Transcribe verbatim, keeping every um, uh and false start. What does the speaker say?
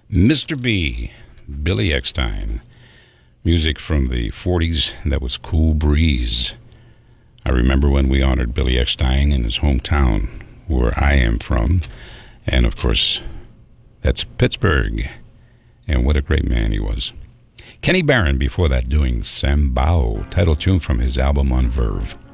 Mister B, Billy Eckstine. Music from the forties that was Cool Breeze. I remember when we honored Billy Eckstine in his hometown, where I am from. And, of course, that's Pittsburgh. And what a great man he was. Kenny Barron before that doing Sambao, title tune from his album on Verve.